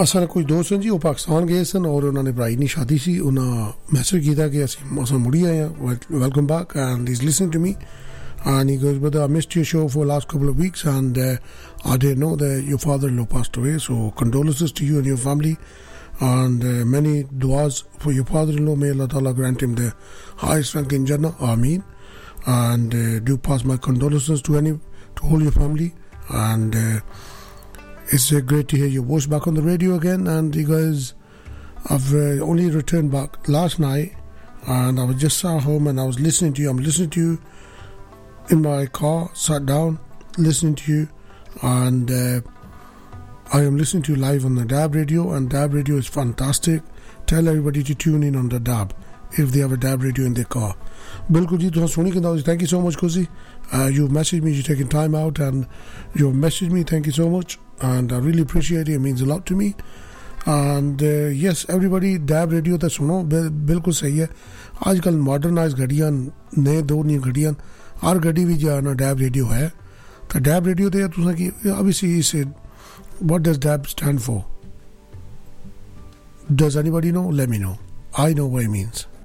असल कुछ दोस्त हैं जी वो पाकिस्तान गए सन और उन्होंने भाई की शादी सी उन्होंने मैसेज किया कि अस मुड़ी आए हैं welcome back and he is listening to me and he goes brother I missed your show for the last couple of weeks and I didn't know that your father-in-law passed away so condolences to you and your family and many duas for your father-in-law may Allah Ta'ala grant him the highest rank in Jannah Ameen and do pass my condolences to all your family and it's great to hear your voice back on the radio again and you guys I've only returned back last night and I was just at home and I was listening to you. I'm listening to you in my car, sat down, listening to you and I am listening to you live on the DAB radio and DAB radio is fantastic. Tell everybody to tune in on the DAB if they have a DAB radio in their car. Bilkul ji, thank you so much Kuzi. You've messaged me, you've taken time out and you've messaged me, thank you so much and I really appreciate it means a lot to me and yes everybody DAB radio तो सुनो बिल्कुल सही है आजकल modernise घड़ियां नए दौर नी घड़ियां हर घड़ी भी जाना DAB रेडियो है तो DAB रेडियो तो तुसा की obviously is what does DAB stand for? Does anybody know? Let me know. I know what it means.